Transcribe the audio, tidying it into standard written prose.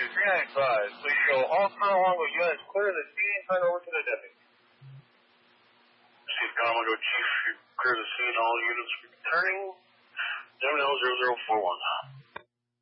395. Please show all turn along with units clear the scene, turn over to the deputy. Chief Commando Chief, clear the scene, all units returning. 700041.